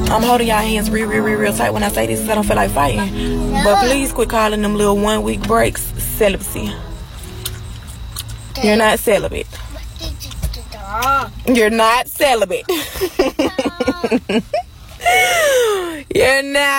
I'm holding y'all hands real tight when I say this because I don't feel like fighting. But please quit calling them little 1 week breaks celibacy. You're not celibate. You're not celibate. You're not.